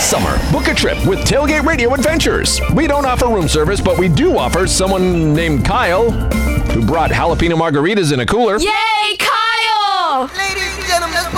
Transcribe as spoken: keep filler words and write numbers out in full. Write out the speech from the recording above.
summer. Book a trip with Tailgate Radio Adventures. We don't offer room service, but we do offer someone named Kyle who brought jalapeno margaritas in a cooler. Yay, Kyle! Ladies and gentlemen,